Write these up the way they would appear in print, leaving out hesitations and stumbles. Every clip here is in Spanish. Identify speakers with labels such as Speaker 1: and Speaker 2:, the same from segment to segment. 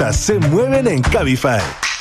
Speaker 1: Se mueven en Cabify.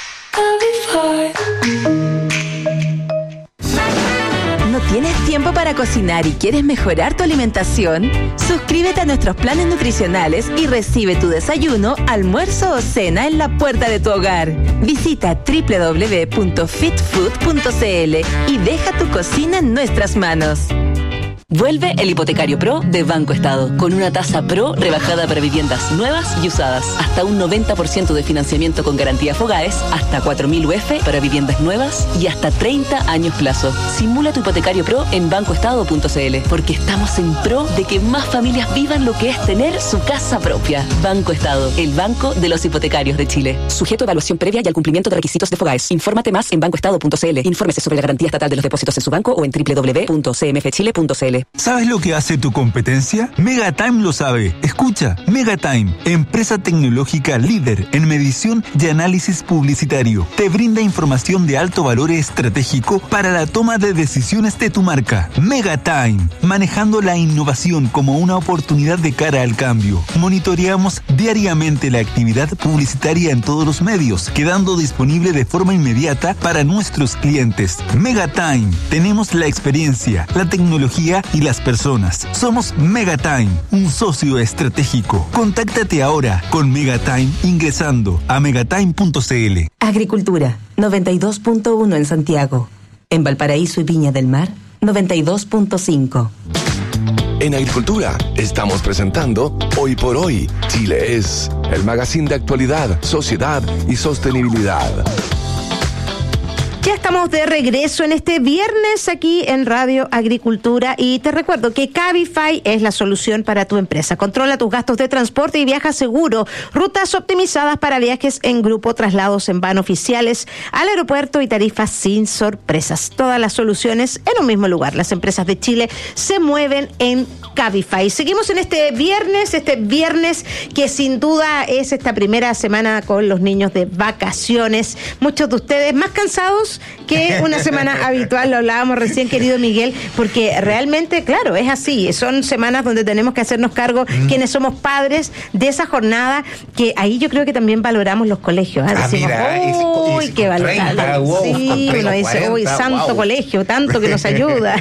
Speaker 2: ¿No tienes tiempo para cocinar y quieres mejorar tu alimentación? Suscríbete a nuestros planes nutricionales y recibe tu desayuno, almuerzo o cena en la puerta de tu hogar. Visita www.fitfood.cl y deja tu cocina en nuestras manos. Vuelve el Hipotecario Pro de Banco Estado, con una tasa Pro rebajada para viviendas nuevas y usadas, hasta un 90% de financiamiento con garantía Fogaes, hasta 4.000 UF para viviendas nuevas y hasta 30 años plazo. Simula tu Hipotecario Pro en bancoestado.cl, porque estamos en pro de que más familias vivan lo que es tener su casa propia. Banco Estado, el banco de los hipotecarios de Chile. Sujeto a evaluación previa y al cumplimiento de requisitos de Fogaes. Infórmate más en bancoestado.cl. Infórmese sobre la garantía estatal de los depósitos en su banco o en www.cmfchile.cl.
Speaker 3: ¿Sabes lo que hace tu competencia? Megatime lo sabe. Escucha, Megatime, empresa tecnológica líder en medición y análisis publicitario, te brinda información de alto valor estratégico para la toma de decisiones de tu marca. Megatime, manejando la innovación como una oportunidad de cara al cambio. Monitoreamos diariamente la actividad publicitaria en todos los medios, quedando disponible de forma inmediata para nuestros clientes. Megatime, tenemos la experiencia, la tecnología y las personas. Somos Megatime, un socio estratégico. Contáctate ahora con Megatime ingresando a megatime.cl.
Speaker 2: Agricultura, 92.1 en Santiago. En Valparaíso y Viña del Mar, 92.5.
Speaker 1: En Agricultura estamos presentando Hoy por Hoy, Chile es, el magazine de actualidad, sociedad y sostenibilidad.
Speaker 4: Ya estamos de regreso en este viernes aquí en Radio Agricultura y te recuerdo que Cabify es la solución para tu empresa. Controla tus gastos de transporte y viaja seguro. Rutas optimizadas para viajes en grupo, traslados en van oficiales al aeropuerto y tarifas sin sorpresas. Todas las soluciones en un mismo lugar. Las empresas de Chile se mueven en Cabify. Seguimos en este viernes que sin duda es esta primera semana con los niños de vacaciones. Muchos de ustedes más cansados que una semana habitual, lo hablábamos recién, querido Miguel, porque realmente, claro, es así, son semanas donde tenemos que hacernos cargo quienes somos padres de esa jornada, que ahí yo creo que también valoramos los colegios, ¿eh? Decimos, uy, qué valorable. Sí, uno dice, uy, santo colegio, tanto que nos ayuda.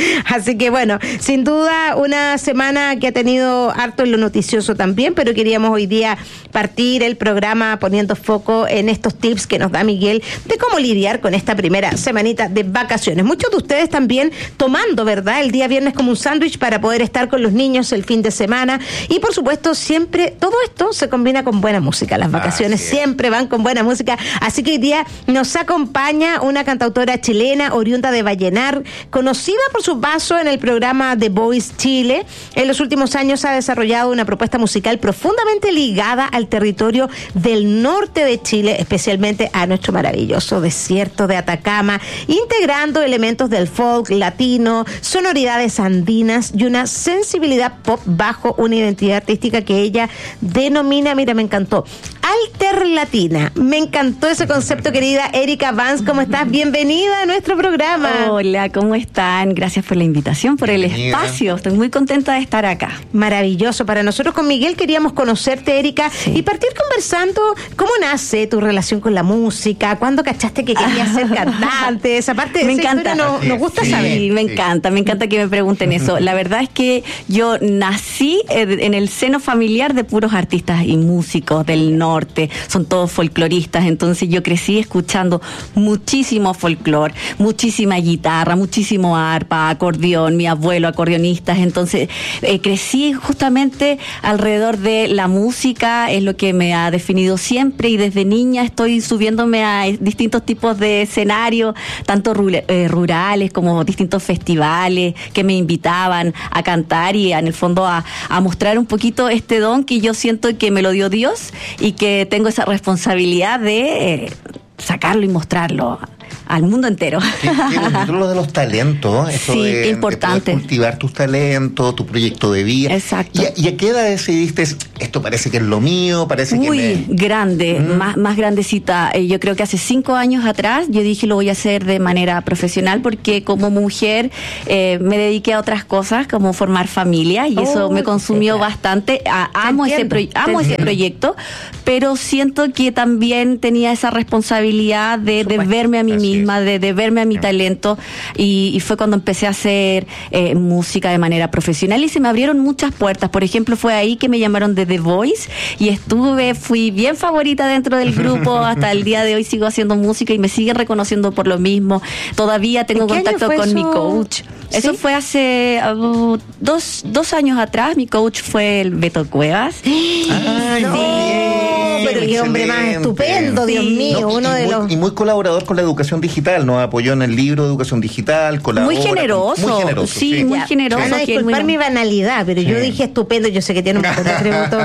Speaker 4: Así que bueno, sin duda una semana que ha tenido harto en lo noticioso también, pero queríamos hoy día partir el programa poniendo foco en estos tips que nos da Miguel de cómo lidiar con esta primera semanita de vacaciones. Muchos de ustedes también tomando, ¿verdad?, el día viernes como un sándwich para poder estar con los niños el fin de semana. Y por supuesto, siempre todo esto se combina con buena música. Las vacaciones siempre van con buena música. Así que hoy día nos acompaña una cantautora chilena oriunda de Vallenar, conocida por su paso en el programa The Voice Chile. En los últimos años ha desarrollado una propuesta musical profundamente ligada al territorio del norte de Chile, especialmente a nuestro maravilloso desierto de Atacama, integrando elementos del folk latino, sonoridades andinas y una sensibilidad pop bajo una identidad artística que ella denomina, mira, me encantó, alterlatina. Me encantó ese concepto, querida Erika Vance. ¿Cómo estás? Bienvenida a nuestro programa.
Speaker 5: Hola, ¿cómo están? Gracias por la invitación, por el espacio. Estoy muy contenta de estar acá.
Speaker 4: Maravilloso. Para nosotros con Miguel queríamos conocerte, Erika, y partir conversando cómo nace tu relación con la música, cuándo cachaste que querías ser cantante, esa parte
Speaker 5: me
Speaker 4: esa
Speaker 5: encanta.
Speaker 4: Nos gusta saber.
Speaker 5: Sí, me encanta que me pregunten eso. La verdad es que yo nací en el seno familiar de puros artistas y músicos del norte, son todos folcloristas, entonces yo crecí escuchando muchísimo folclor, muchísima guitarra, muchísimo arpa, acordeón, mi abuelo acordeonistas, entonces crecí justamente alrededor de la música, es lo que me ha definido siempre, y desde niña estoy subiéndome a distintos tipos de escenarios, tanto rurales como distintos festivales que me invitaban a cantar y en el fondo a mostrar un poquito este don que yo siento que me lo dio Dios y que tengo esa responsabilidad de sacarlo y mostrarlo al mundo entero.
Speaker 6: Qué bonito lo de los talentos. Esto
Speaker 5: sí,
Speaker 6: de,
Speaker 5: importante.
Speaker 6: De cultivar tus talentos, tu proyecto de vida.
Speaker 5: Exacto.
Speaker 6: ¿Y a qué edad decidiste, esto parece que es lo mío, parece que
Speaker 5: grande, más grandecita? Yo creo que hace 5 años atrás yo dije lo voy a hacer de manera profesional, porque como mujer me dediqué a otras cosas, como formar familia, y eso me consumió bastante. Amo ese proyecto, pero siento que también tenía esa responsabilidad de verme a mí misma, de verme a mi talento, y fue cuando empecé a hacer música de manera profesional, y se me abrieron muchas puertas. Por ejemplo, fue ahí que me llamaron de The Voice, y fui bien favorita dentro del grupo. Hasta el día de hoy sigo haciendo música y me siguen reconociendo por lo mismo. Todavía tengo contacto con mi coach. ¿Sí? Eso fue hace 2 años atrás. Mi coach fue el Beto Cuevas.
Speaker 6: ¡Ay, no!
Speaker 4: Pero qué hombre más estupendo, Dios mío.
Speaker 6: Y muy colaborador con la educación digital. Nos apoyó en el libro de educación digital.
Speaker 5: Muy generoso. Sí, muy generoso.
Speaker 4: Van a disculpar mi banalidad, pero yo dije estupendo. Yo sé que tiene un montón de atributos.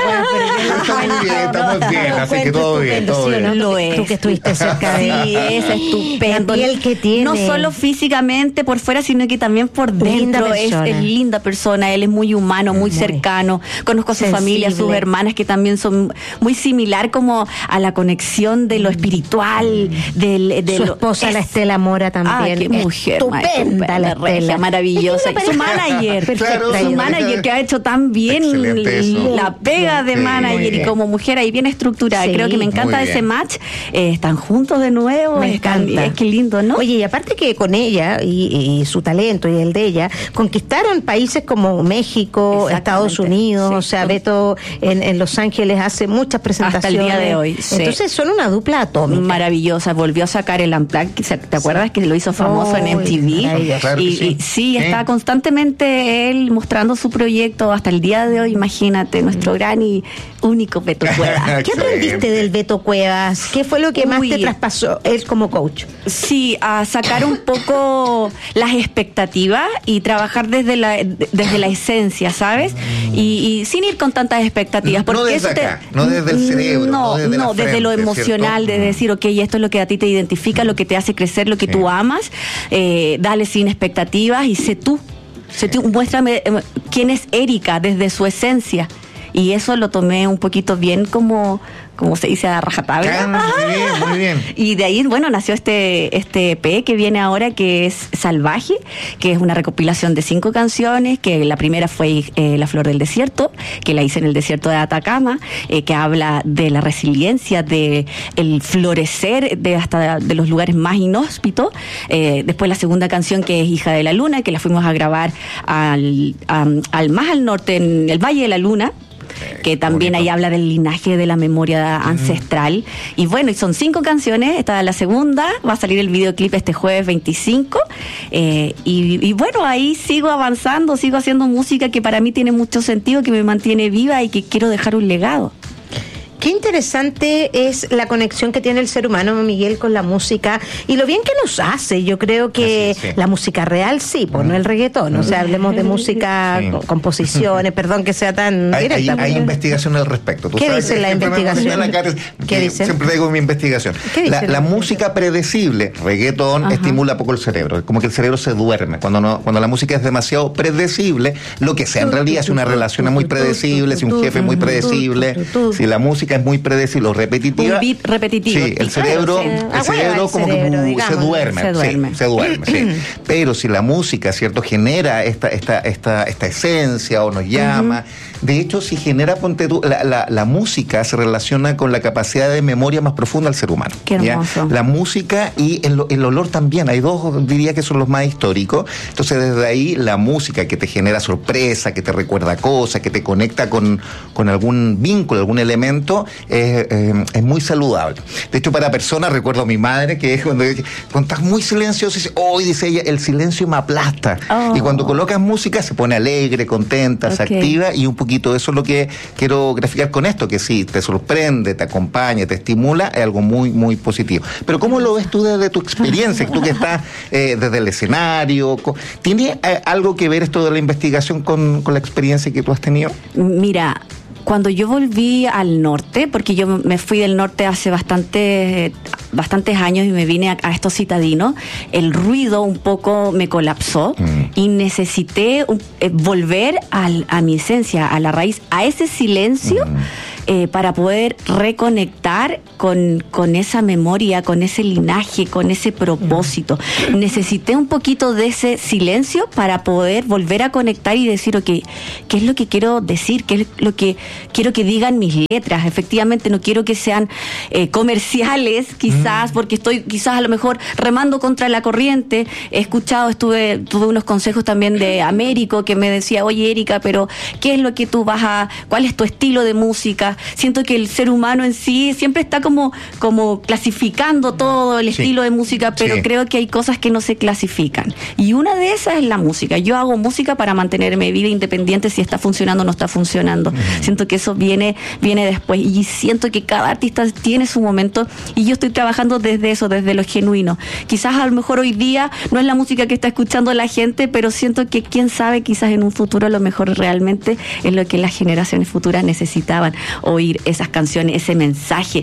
Speaker 6: Estamos bien, así que todo bien.
Speaker 5: Lo es.
Speaker 4: Tú que estuviste cerca de
Speaker 5: sí, es estupendo.
Speaker 4: La piel que tiene.
Speaker 5: No solo físicamente por fuera, sino que también por dentro. Es linda persona. Él es muy humano, muy cercano. Conozco a su familia, sus hermanas, que también son muy similar como a la conexión de lo espiritual, de
Speaker 4: su esposa, la Estela Mora, también.
Speaker 5: Qué mujer
Speaker 4: estupenda, la Estela,
Speaker 5: maravillosa. Su manager, su manager que ha hecho tan bien la pega de manager, y como mujer ahí bien estructurada. Creo que me encanta ese match. Están juntos de nuevo.
Speaker 4: Me encanta.
Speaker 5: Es que lindo, ¿no?
Speaker 4: Oye, y aparte que con ella y su talento y el de ella, conquistaron países como México, Estados Unidos, o sea, Beto en Los Ángeles hace muchas presentaciones.
Speaker 5: Hasta el día de hoy.
Speaker 4: Entonces son una dupla atómica.
Speaker 5: Maravillosa. Volvió a sacar el Unplugged, ¿te acuerdas que lo hizo famoso en MTV?
Speaker 6: Claro
Speaker 5: y está constantemente él mostrando su proyecto hasta el día de hoy. Imagínate, nuestro gran y único Beto Cuevas.
Speaker 4: ¿Qué aprendiste del Beto Cuevas? ¿Qué fue lo que más te traspasó él como coach?
Speaker 5: Sí, a sacar un poco las expectativas y trabajar desde la esencia, ¿sabes? Y sin ir con tantas expectativas. Porque
Speaker 6: no desde acá, no desde el cerebro.
Speaker 5: No, desde lo emocional, de decir, ok, esto es lo que a ti te identifica, lo que te hace crecer, lo que tú amas. Dale sin expectativas y sé tú. Muéstrame quién es Erika desde su esencia. Y eso lo tomé un poquito bien como se dice, a rajatabla.
Speaker 6: Muy bien.
Speaker 5: Y de ahí, nació este EP que viene ahora, que es Salvaje, que es una recopilación de 5 canciones, que la primera fue La Flor del Desierto, que la hice en el desierto de Atacama, que habla de la resiliencia, de el florecer hasta de los lugares más inhóspitos. Después la segunda canción, que es Hija de la Luna, que la fuimos a grabar más al norte, en el Valle de la Luna, que también ahí habla del linaje, de la memoria ancestral. Y y son 5 canciones. Esta es la segunda, va a salir el videoclip este jueves 25. Ahí sigo avanzando, sigo haciendo música que para mí tiene mucho sentido, que me mantiene viva y que quiero dejar un legado.
Speaker 4: Qué interesante es la conexión que tiene el ser humano, Miguel, con la música y lo bien que nos hace. Yo creo que la música real pues no el reggaetón. O sea, hablemos de música, composiciones, perdón que sea tan directa.
Speaker 6: Hay investigación al respecto.
Speaker 4: ¿Qué dice la investigación?
Speaker 6: ¿Qué dice? Siempre digo mi investigación. La música predecible, reggaetón, estimula poco el cerebro. Como que el cerebro se duerme. Cuando la música es demasiado predecible, lo que sea en realidad, si una relación es muy predecible, si un jefe es muy predecible, si la música es muy predecible o repetitiva.
Speaker 5: Un beat repetitivo.
Speaker 6: Sí, el cerebro como que se duerme. Se duerme, sí. Pero si la música, ¿cierto?, genera esta esencia o nos llama. De hecho, si genera, ponte tú, la música se relaciona con la capacidad de memoria más profunda del ser humano.
Speaker 5: Qué hermoso.
Speaker 6: ¿Ya? La música y el olor también. Hay 2, diría que son los más históricos. Entonces, desde ahí, la música que te genera sorpresa, que te recuerda cosas, que te conecta con algún vínculo, algún elemento, es muy saludable. De hecho, para personas, recuerdo a mi madre, que cuando estás muy silencioso, dice ella, el silencio me aplasta. Y cuando colocas música, se pone alegre, contenta, se activa, y un poquito eso es lo que quiero graficar con esto, que sí, te sorprende, te acompaña, te estimula, es algo muy, muy positivo. Pero ¿cómo lo ves tú desde tu experiencia? Tú que estás desde el escenario, ¿tiene algo que ver esto de la investigación con la experiencia que tú has tenido?
Speaker 5: Mira, cuando yo volví al norte, porque yo me fui del norte hace bastante bastantes años y me vine a estos citadinos, el ruido un poco me colapsó y necesité volver a mi esencia, a la raíz, a ese silencio para poder reconectar con esa memoria, con ese linaje, con ese propósito. Necesité un poquito de ese silencio para poder volver a conectar y decir, ok, ¿qué es lo que quiero decir? ¿Qué es lo que quiero que digan mis letras? Efectivamente, no quiero que sean comerciales, quizás, porque estoy quizás a lo mejor remando contra la corriente. He escuchado, tuve unos consejos también de Américo que me decía, oye, Erika, pero ¿qué es lo que tú cuál es tu estilo de música? Siento que el ser humano en sí siempre está como clasificando todo el estilo de música, pero creo que hay cosas que no se clasifican. Y una de esas es la música. Yo hago música para mantenerme viva, independiente si está funcionando o no está funcionando. Siento que eso viene después. Y siento que cada artista tiene su momento y yo estoy trabajando desde eso, desde lo genuino. Quizás a lo mejor hoy día no es la música que está escuchando la gente, pero siento que quién sabe, quizás en un futuro a lo mejor realmente es lo que las generaciones futuras necesitaban, oír esas canciones, ese mensaje.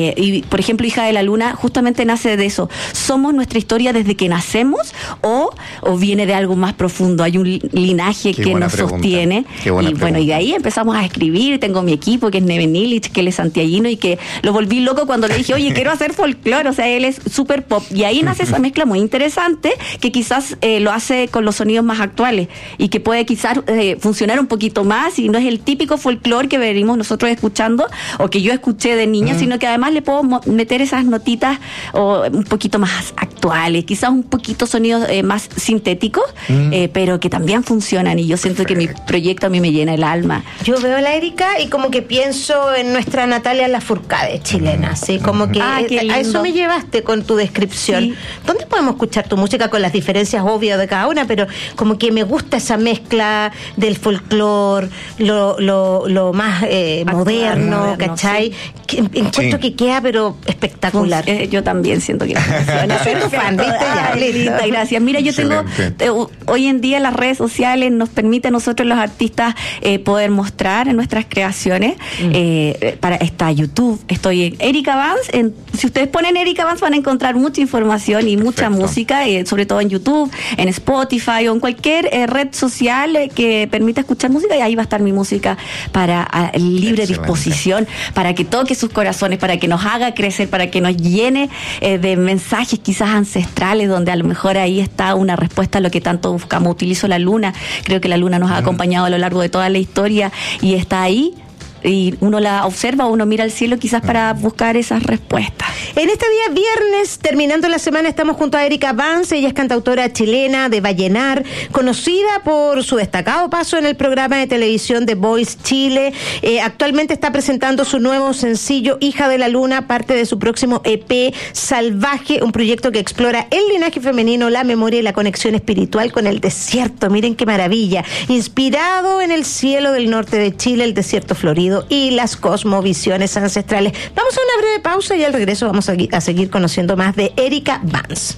Speaker 5: Y por ejemplo, Hija de la Luna justamente nace de eso. ¿Somos nuestra historia desde que nacemos o viene de algo más profundo? Hay un linaje que nos sostiene. Y bueno, y de ahí empezamos a escribir. Tengo mi equipo que es Neven Illich, que él es santiaguino y que lo volví loco cuando le dije, oye, quiero hacer folclore. O sea, él es súper pop. Y ahí nace esa mezcla muy interesante que quizás lo hace con los sonidos más actuales y que puede quizás funcionar un poquito más y no es el típico folclore que venimos nosotros escuchando o que yo escuché de niña, sino que además le puedo meter esas notitas un poquito más actuales, quizás un poquito sonidos más sintéticos, pero que también funcionan y yo siento que mi proyecto a mí me llena el alma.
Speaker 4: Yo veo a la Erika y como que pienso en nuestra Natalia Lafourcade, chilena, ¿sí? Como que a eso me llevaste con tu descripción. Sí. ¿Dónde podemos escuchar tu música con las diferencias obvias de cada una? Pero como que me gusta esa mezcla del folclore, lo más moderno, ¿cachai? Sí. Encuentro que queda pero espectacular.
Speaker 5: Yo también siento que funciona.
Speaker 4: Soy tu fan, ¿viste? Ya,
Speaker 5: Linda, gracias. Mira, yo tengo hoy en día las redes sociales nos permiten a nosotros los artistas poder mostrar en nuestras creaciones. Está YouTube, estoy en Erika Vance. Si ustedes ponen Erika Vance van a encontrar mucha información y mucha música, sobre todo en YouTube, en Spotify o en cualquier red social que permita escuchar música, y ahí va a estar mi música para libre disposición, para que toque sus corazones, para que nos haga crecer, para que nos llene de mensajes quizás ancestrales, donde a lo mejor ahí está una respuesta a lo que tanto buscamos. Utilizo la luna, creo que la luna nos ha acompañado a lo largo de toda la historia y está ahí. Y uno la observa, uno mira al cielo quizás para buscar esas respuestas.
Speaker 4: En este día viernes, terminando la semana, estamos junto a Erika Vance. Ella es cantautora chilena de Vallenar, conocida por su destacado paso en el programa de televisión The Voice Chile. Actualmente está presentando su nuevo sencillo Hija de la Luna, parte de su próximo EP Salvaje, un proyecto que explora el linaje femenino, la memoria y la conexión espiritual con el desierto. Miren qué maravilla. Inspirado en el cielo del norte de Chile, el desierto florido y las cosmovisiones ancestrales. Vamos a una breve pausa y al regreso vamos a seguir conociendo más de Erika Vance.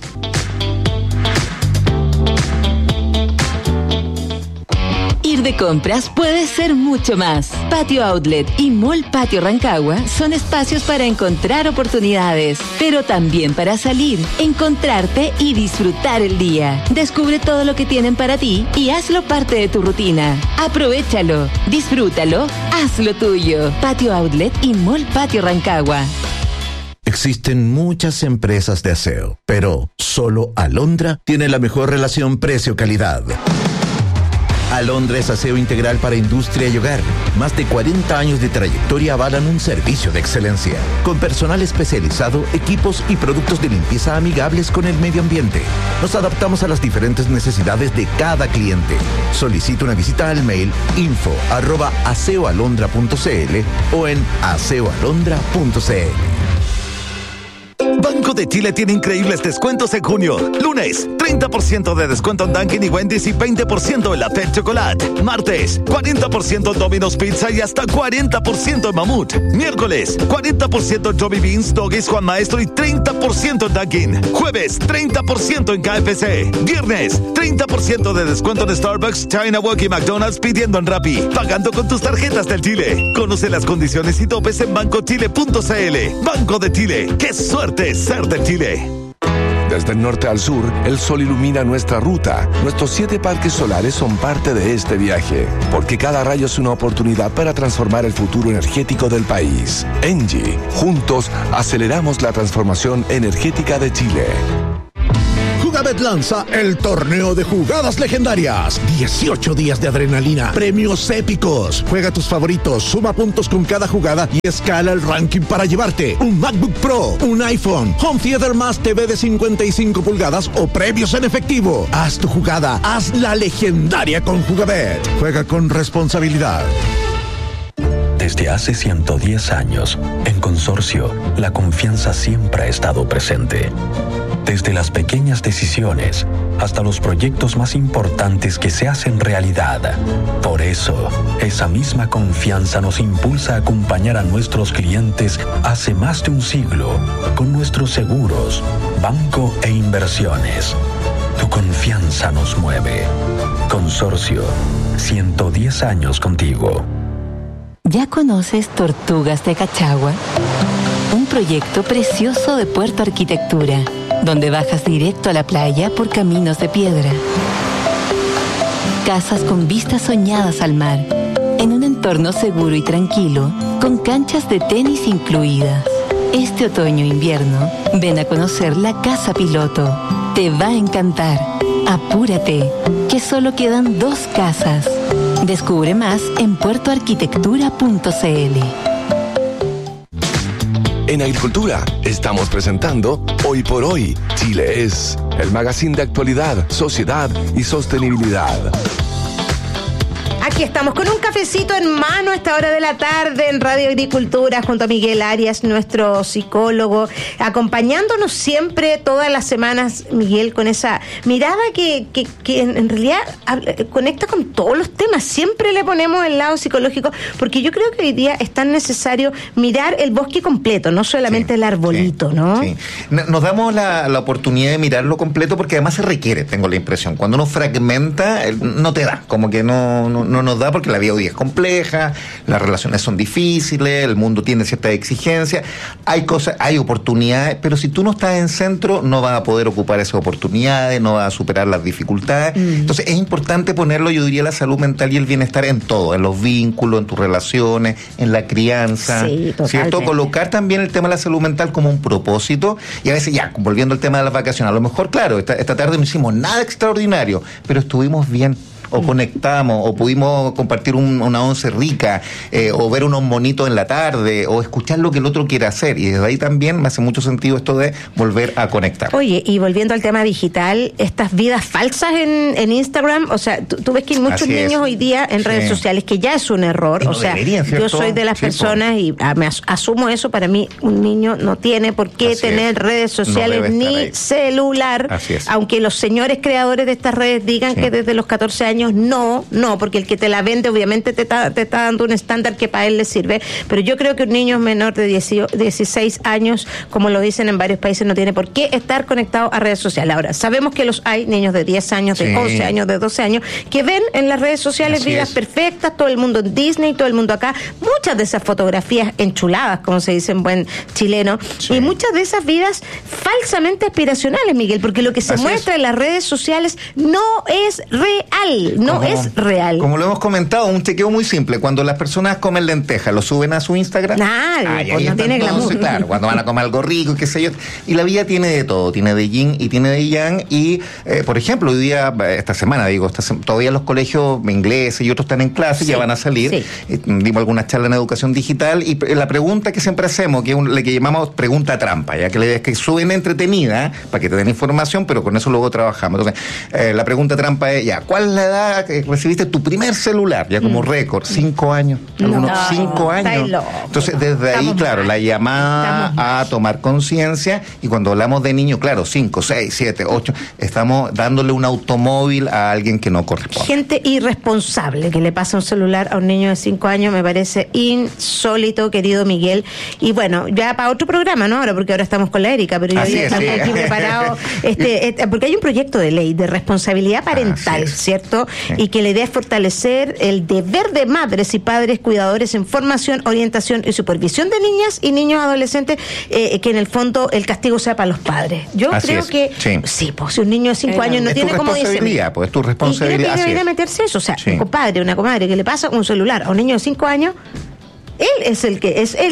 Speaker 2: Ir de compras puede ser mucho más. Patio Outlet y Mall Patio Rancagua son espacios para encontrar oportunidades, pero también para salir, encontrarte y disfrutar el día. Descubre todo lo que tienen para ti y hazlo parte de tu rutina. Aprovéchalo, disfrútalo, hazlo tuyo. Patio Outlet y Mall Patio Rancagua.
Speaker 7: Existen muchas empresas de aseo, pero solo Alondra tiene la mejor relación precio-calidad. Alondra es aseo integral para industria y hogar. Más de 40 años de trayectoria avalan un servicio de excelencia. Con personal especializado, equipos y productos de limpieza amigables con el medio ambiente. Nos adaptamos a las diferentes necesidades de cada cliente. Solicita una visita al mail info@aseoalondra.cl o en aseoalondra.cl.
Speaker 8: Banco de Chile tiene increíbles descuentos en junio. Lunes, 30% de descuento en Dunkin' y Wendy's y 20% en la Fed Chocolate. Martes, 40% en Domino's Pizza y hasta 40% en Mamut. Miércoles, 40% en Johnny Beans, Doggies, Juan Maestro y 30% en Dunkin'. Jueves, 30% en KFC. Viernes, 30% de descuento en Starbucks, China Walk y McDonald's pidiendo en Rappi. Pagando con tus tarjetas del Chile. Conoce las condiciones y topes en bancochile.cl. Banco de Chile. ¡Qué suerte de ser de Chile.
Speaker 1: Desde el norte al sur, el sol ilumina nuestra ruta. Nuestros 7 parques solares son parte de este viaje, porque cada rayo es una oportunidad para transformar el futuro energético del país. ENGIE, juntos aceleramos la transformación energética de Chile.
Speaker 9: Jugabet lanza el torneo de jugadas legendarias. 18 días de adrenalina, premios épicos. Juega tus favoritos, suma puntos con cada jugada y escala el ranking para llevarte un MacBook Pro, un iPhone, Home Theater más TV de 55 pulgadas o premios en efectivo. Haz tu jugada, haz la legendaria con Jugabet. Juega con responsabilidad.
Speaker 10: Desde hace 110 años, en Consorcio, la confianza siempre ha estado presente. Desde las pequeñas decisiones hasta los proyectos más importantes que se hacen realidad. Por eso, esa misma confianza nos impulsa a acompañar a nuestros clientes hace más de un siglo con nuestros seguros, banco e inversiones. Tu confianza nos mueve. Consorcio, 110 años contigo.
Speaker 2: ¿Ya conoces Tortugas de Cachagua? Un proyecto precioso de Puerto Arquitectura, donde bajas directo a la playa por caminos de piedra. Casas con vistas soñadas al mar, en un entorno seguro y tranquilo, con canchas de tenis incluidas. Este otoño-invierno, ven a conocer la casa piloto. Te va a encantar. Apúrate, que solo quedan 2 casas. Descubre más en puertoarquitectura.cl.
Speaker 1: En Agricultura estamos presentando Hoy por Hoy, Chile es, el magazine de actualidad, sociedad y sostenibilidad.
Speaker 4: Aquí estamos con un cafecito en mano a esta hora de la tarde en Radio Agricultura junto a Miguel Arias, nuestro psicólogo, acompañándonos siempre todas las semanas, Miguel, con esa mirada que en realidad conecta con todos los temas. Siempre le ponemos el lado psicológico, porque yo creo que hoy día es tan necesario mirar el bosque completo, no solamente el arbolito, ¿no?
Speaker 6: Sí. Nos damos la oportunidad de mirarlo completo porque además se requiere, tengo la impresión. Cuando uno fragmenta, no te da, como que no nos da porque la vida hoy es compleja, las relaciones son difíciles, el mundo tiene ciertas exigencias, hay cosas, hay oportunidades, pero si tú no estás en centro no vas a poder ocupar esas oportunidades, no vas a superar las dificultades. Entonces es importante ponerlo, yo diría, la salud mental y el bienestar en todo, en los vínculos, en tus relaciones, en la crianza,
Speaker 4: sí,
Speaker 6: ¿cierto? Colocar también el tema de la salud mental como un propósito y a veces ya, volviendo al tema de las vacaciones, a lo mejor, claro, esta tarde no hicimos nada extraordinario, pero estuvimos bien. O conectamos, o pudimos compartir una once rica, o ver unos monitos en la tarde, o escuchar lo que el otro quiere hacer. Y desde ahí también me hace mucho sentido esto de volver a conectar.
Speaker 4: Oye, y volviendo al tema digital, estas vidas falsas en Instagram, o sea, tú ves que hay muchos niños hoy día en redes sociales, que ya es un error. No, o sea, yo soy de las personas y me asumo eso. Para mí, un niño no tiene por qué tener redes sociales ni celular, aunque los señores creadores de estas redes digan que desde los 14 años no, porque el que te la vende obviamente te está dando un estándar que para él le sirve, pero yo creo que un niño menor de 16 años, como lo dicen en varios países, no tiene por qué estar conectado a redes sociales. Ahora, sabemos que hay niños de 10 años, de 11 años, de 12 años, que ven en las redes sociales vidas perfectas, todo el mundo en Disney, todo el mundo acá, muchas de esas fotografías enchuladas, como se dice en buen chileno, y muchas de esas vidas falsamente aspiracionales, Miguel, porque lo que se muestra en las redes sociales no es real. No es real.
Speaker 6: Como lo hemos comentado, un chequeo muy simple. Cuando las personas comen lentejas, ¿lo suben a su Instagram?
Speaker 4: Pues no tiene glamour.
Speaker 6: Claro, cuando van a comer algo rico, qué sé yo. Y la vida tiene de todo. Tiene de yin y tiene de yang. Y, por ejemplo, hoy día, esta semana, todavía los colegios ingleses y otros están en clase, ya van a salir. Dimos alguna charla en educación digital. Y la pregunta que siempre hacemos, que es la que llamamos pregunta trampa, ya que suben entretenida, para que te den información, pero con eso luego trabajamos. Entonces, la pregunta trampa es, ¿cuál es la edad que recibiste tu primer celular, ya como récord? 5 años. Algunos 5 años. Entonces, desde ahí, claro, la llamada a tomar conciencia, y cuando hablamos de niños, claro, 5, 6, 7, 8, estamos dándole un automóvil a alguien que no corresponde.
Speaker 4: Gente irresponsable que le pasa un celular a un niño de 5 años, me parece insólito, querido Miguel. Y bueno, ya para otro programa, ¿no? Porque ahora estamos con la Erika, pero yo ya estoy aquí preparado, porque hay un proyecto de ley de responsabilidad parental, ¿cierto? y que la idea es fortalecer el deber de madres y padres cuidadores en formación, orientación y supervisión de niñas y niños adolescentes, que en el fondo el castigo sea para los padres. Yo
Speaker 6: Así
Speaker 4: creo
Speaker 6: es.
Speaker 4: que sí, pues si un niño de 5 años no tiene como dice.
Speaker 6: Pues es tu responsabilidad.
Speaker 4: Y creo que debería meterse eso. O sea, un compadre, una comadre que le pasa un celular a un niño de 5 años, él es el que es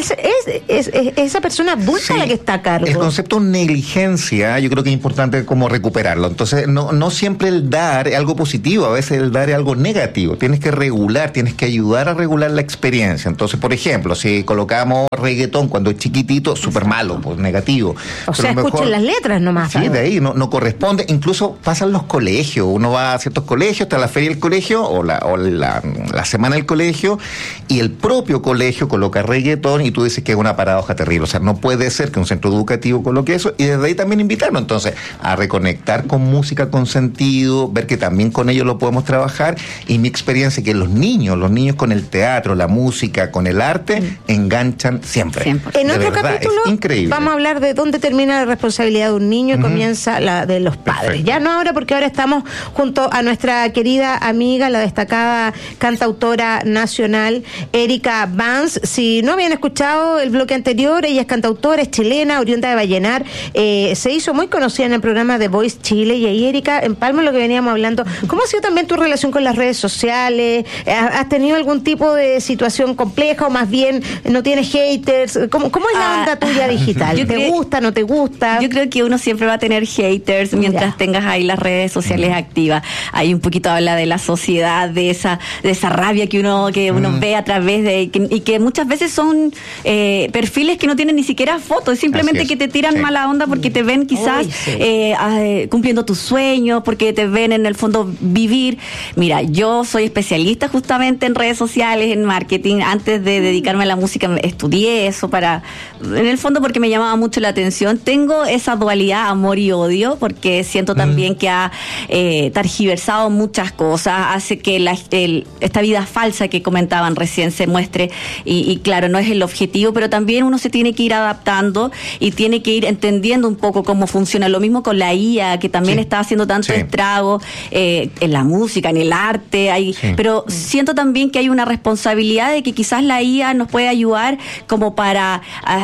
Speaker 4: esa persona adulta la que está a cargo.
Speaker 6: El concepto negligencia, yo creo que es importante como recuperarlo. Entonces, no siempre el dar es algo positivo, a veces el dar es algo negativo. Tienes que regular, tienes que ayudar a regular la experiencia. Entonces, por ejemplo, si colocamos reggaetón cuando es chiquitito, súper malo, pues negativo.
Speaker 4: O sea, escuchen las letras nomás.
Speaker 6: Sí, de ahí no corresponde. Incluso pasan los colegios. Uno va a ciertos colegios, está la feria del colegio o la semana del colegio, y el propio colegio coloca reggaetón y tú dices que es una paradoja terrible. O sea, no puede ser que un centro educativo coloque eso, y desde ahí también invitarnos entonces a reconectar con música con sentido, ver que también con ellos lo podemos trabajar. Y mi experiencia es que los niños con el teatro, la música, con el arte, enganchan siempre.
Speaker 4: En otro capítulo vamos a hablar de dónde termina la responsabilidad de un niño y comienza la de los padres. Perfecto. Ya no ahora, porque ahora estamos junto a nuestra querida amiga, la destacada cantautora nacional Erika Banz. Si no habían escuchado el bloque anterior, ella es cantautora, es chilena, oriunda de Vallenar, se hizo muy conocida en el programa The Voice Chile, y ahí, Erika, en Palma, lo que veníamos hablando, ¿cómo ha sido también tu relación con las redes sociales? ¿Has tenido algún tipo de situación compleja o más bien no tienes haters? ¿Cómo es la onda tuya digital? ¿Te gusta, no te gusta?
Speaker 5: Yo creo que uno siempre va a tener haters mientras tengas ahí las redes sociales activas. Ahí un poquito habla de la sociedad, de esa rabia que uno ve a través de, y que muchas veces son perfiles que no tienen ni siquiera fotos, simplemente que te tiran mala onda porque te ven quizás cumpliendo tus sueños, porque te ven en el fondo vivir. Mira, yo soy especialista justamente en redes sociales, en marketing. Antes de dedicarme a la música estudié eso en el fondo porque me llamaba mucho la atención. Tengo esa dualidad, amor y odio, porque siento también que ha targiversado muchas cosas, hace que esta vida falsa que comentaban recién se muestre, y claro, no es el objetivo, pero también uno se tiene que ir adaptando y tiene que ir entendiendo un poco cómo funciona. Lo mismo con la IA, que también está haciendo tanto estrago en la música, en el arte, pero siento también que hay una responsabilidad de que quizás la IA nos puede ayudar como para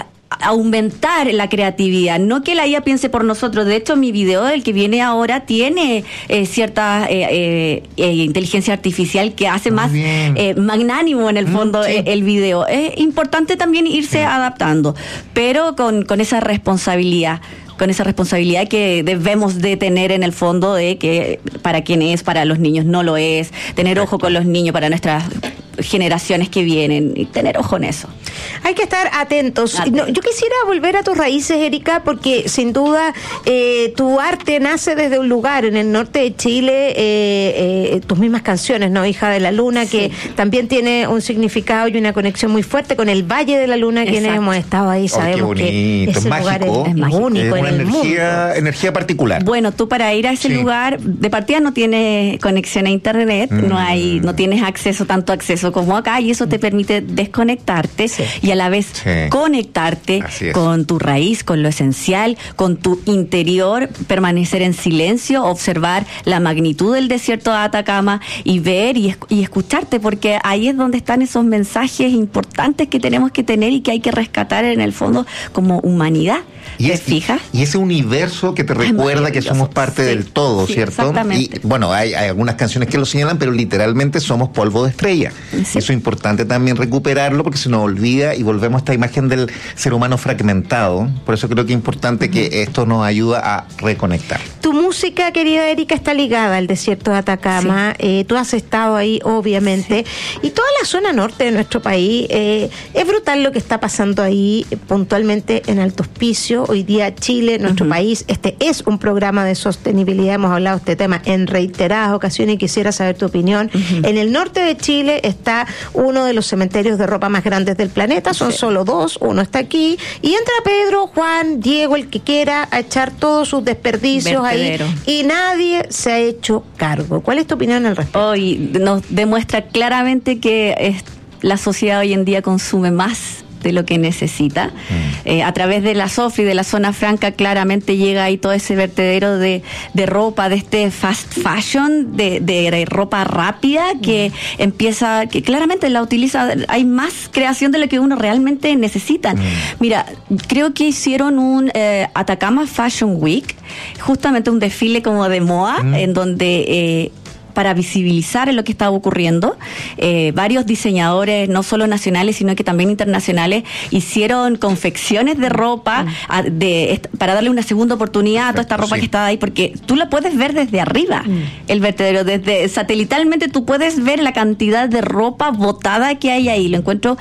Speaker 5: aumentar la creatividad, no que la IA piense por nosotros. De hecho, mi video, el que viene ahora, tiene cierta inteligencia artificial que hace más magnánimo en el fondo el video. Es importante también irse adaptando, pero con esa responsabilidad que debemos de tener en el fondo, de que para quien es, para los niños no lo es, tener ojo con los niños para nuestras generaciones que vienen, y tener ojo en eso.
Speaker 4: Hay que estar atentos. No, yo quisiera volver a tus raíces, Erika, porque sin duda tu arte nace desde un lugar en el norte de Chile, tus mismas canciones, ¿no? Hija de la Luna, que también tiene un significado y una conexión muy fuerte con el Valle de la Luna. Quienes hemos estado ahí sabemos que ese lugar es único en el mundo.
Speaker 6: Energía particular.
Speaker 5: Bueno, tú para ir a ese lugar, de partida no tienes conexión a internet, no tienes tanto acceso como acá, y eso te permite desconectarte y a la vez conectarte con tu raíz, con lo esencial, con tu interior, permanecer en silencio, observar la magnitud del desierto de Atacama y ver y escucharte, porque ahí es donde están esos mensajes importantes que tenemos que tener y que hay que rescatar en el fondo como humanidad. ¿Te fijas?
Speaker 6: Y ese universo que te recuerda que somos parte del todo, ¿cierto?
Speaker 5: Exactamente.
Speaker 6: Y bueno, hay algunas canciones que lo señalan, pero literalmente somos polvo de estrella. Eso es importante también recuperarlo, porque se nos olvida y volvemos a esta imagen del ser humano fragmentado. Por eso creo que es importante que esto nos ayuda a reconectar.
Speaker 4: Tu música, querida Erika, está ligada al desierto de Atacama. Tú has estado ahí, obviamente. Y toda la zona norte de nuestro país, es brutal lo que está pasando ahí, puntualmente en Alto Hospicio. Hoy día Chile, nuestro país, este es un programa de sostenibilidad. Hemos hablado de este tema en reiteradas ocasiones y quisiera saber tu opinión. En el norte de Chile está uno de los cementerios de ropa más grandes del planeta. Son solo dos, uno está aquí. Y entra Pedro, Juan, Diego, el que quiera, a echar todos sus desperdicios ahí. Y nadie se ha hecho cargo. ¿Cuál es tu opinión al respecto?
Speaker 5: Hoy nos demuestra claramente que la sociedad hoy en día consume más realmente lo que necesita. A través de la Sofri, de la zona franca, claramente llega ahí todo ese vertedero de ropa, de este fast fashion, de ropa rápida que empieza, que claramente la utiliza, hay más creación de lo que uno realmente necesita. Mira, creo que hicieron un Atacama Fashion Week, justamente un desfile como de moda, en donde para visibilizar lo que estaba ocurriendo, varios diseñadores, no solo nacionales, sino que también internacionales, hicieron confecciones de ropa para darle una segunda oportunidad a toda esta ropa que estaba ahí, porque tú la puedes ver desde arriba, el vertedero, desde satelitalmente tú puedes ver la cantidad de ropa botada que hay ahí. Lo encuentro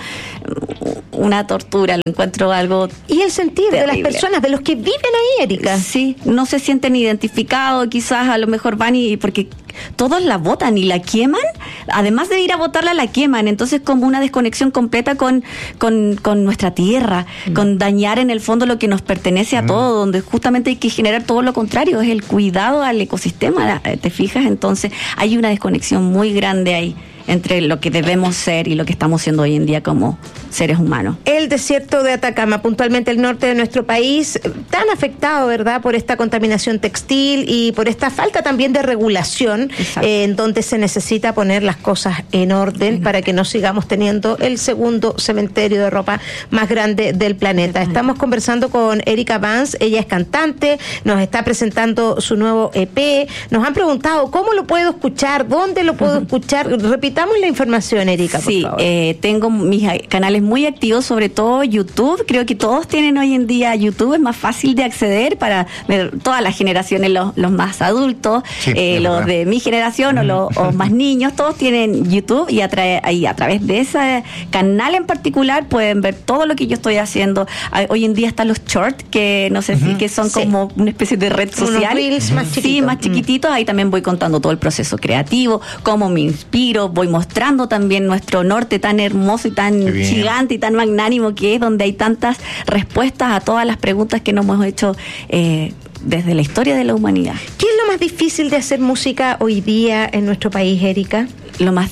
Speaker 5: una tortura, lo encuentro algo
Speaker 4: y el sentir terrible de las personas, de los que viven ahí, Erika.
Speaker 5: Sí, no se sienten identificados, quizás a lo mejor van porque todos la botan y la queman, además de ir a botarla la queman, entonces como una desconexión completa con nuestra tierra, con dañar en el fondo lo que nos pertenece a todos, donde justamente hay que generar todo lo contrario, es el cuidado al ecosistema, ¿te fijas? Entonces hay una desconexión muy grande ahí entre lo que debemos ser y lo que estamos siendo hoy en día como seres humanos.
Speaker 4: El desierto de Atacama, puntualmente el norte de nuestro país, tan afectado, ¿verdad?, por esta contaminación textil y por esta falta también de regulación, en donde se necesita poner las cosas en orden para que no sigamos teniendo el segundo cementerio de ropa más grande del planeta. Estamos conversando con Erika Vance, ella es cantante, nos está presentando su nuevo EP, nos han preguntado cómo lo puedo escuchar, dónde lo puedo escuchar. Repitamos la información, Erika, por favor.
Speaker 5: Tengo mis canales muy activos, sobre todo YouTube. Creo que todos tienen hoy en día YouTube, es más fácil de acceder para ver todas las generaciones, los más adultos, los de mi generación o más niños, todos tienen YouTube y a través de ese canal en particular pueden ver todo lo que yo estoy haciendo. Hoy en día están los shorts, que no sé si que son como una especie de red social.
Speaker 4: Unos reels más chiquitos.
Speaker 5: Sí, más chiquititos. Ahí también voy contando todo el proceso creativo, cómo me inspiro, voy mostrando también nuestro norte tan hermoso y tan gigante y tan magnánimo que es, donde hay tantas respuestas a todas las preguntas que nos hemos hecho desde la historia de la humanidad.
Speaker 4: ¿Qué es lo más difícil de hacer música hoy día en nuestro país, Erika?
Speaker 5: Lo más